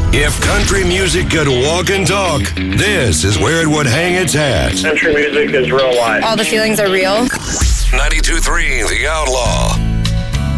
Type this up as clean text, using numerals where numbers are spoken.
If country music could walk and talk, this is where it would hang its hat. Country music is real life. All the feelings are real. 92.3 The Outlaw.